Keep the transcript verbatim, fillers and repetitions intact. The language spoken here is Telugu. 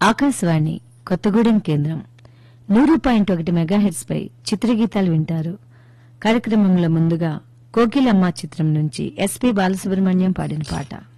ఆకాశవాణి కొత్తగూడెం కేంద్రం నూరు పాయింట్ ఒకటి మెగాహెర్ట్స్ పై చిత్రగీతాలు వింటారు. కార్యక్రమంలో ముందుగా కోకిలమ్మ చిత్రం నుంచి ఎస్పీ బాలసుబ్రహ్మణ్యం పాడిన పాట.